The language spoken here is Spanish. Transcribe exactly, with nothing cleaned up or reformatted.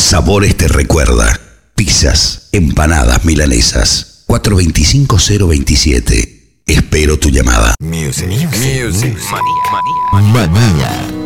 Sabores te recuerda. Pizzas, empanadas, milanesas. cuatro dos cinco cero dos siete. Espero tu llamada. Music. Music. Music. Manía. Manía. Manía.